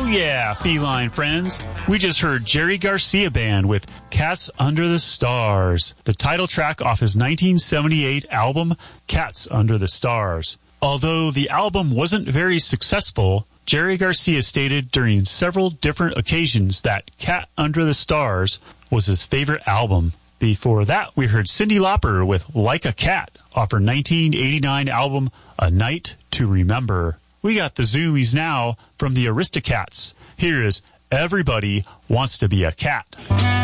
Yeah, feline friends. We just heard Jerry Garcia Band with Cats Under the Stars, the title track off his 1978 album, Cats Under the Stars. Although the album wasn't very successful, Jerry Garcia stated during several different occasions that Cat Under the Stars was his favorite album. Before that, we heard Cyndi Lauper with Like a Cat off her 1989 album, A Night to Remember. We got the Zoomies now from the Aristocats. Here is Everybody Wants to Be a Cat.